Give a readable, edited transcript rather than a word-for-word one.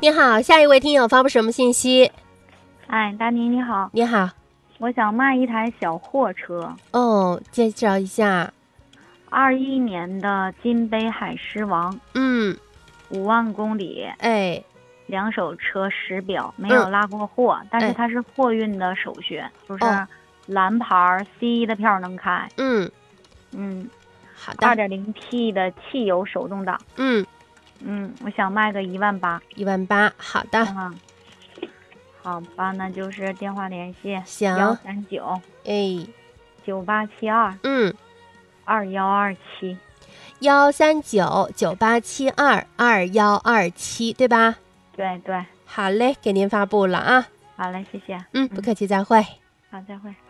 你好，下一位听友发布什么信息？ 哎，大妮你好， 你好， 我想卖一台小货车， 哦，介绍一下。 21年的金杯海狮王，5万公里， 哎， 2手车实表，没有拉过货，但是它是货运的首选，就是蓝牌 C1的票能开。 好的。 2.0T 的汽油手动挡。我想卖个18000。 18000，好的。 好吧，那就是电话联系。 行。 139。9872。2127。 13998722127，对吧？ 对。 好嘞，给您发布了啊。 好嘞，谢谢。 不客气，再会。 好，再会。